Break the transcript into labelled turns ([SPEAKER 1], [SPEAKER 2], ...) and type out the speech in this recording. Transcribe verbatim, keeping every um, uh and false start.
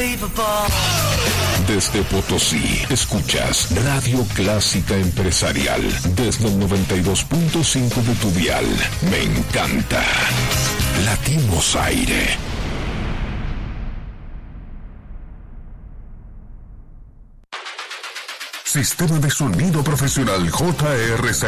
[SPEAKER 1] Desde Potosí, escuchas Radio Clásica Empresarial. Desde el noventa y dos punto cinco de tu dial. Me encanta. Latimos aire. Sistema de sonido profesional J R C.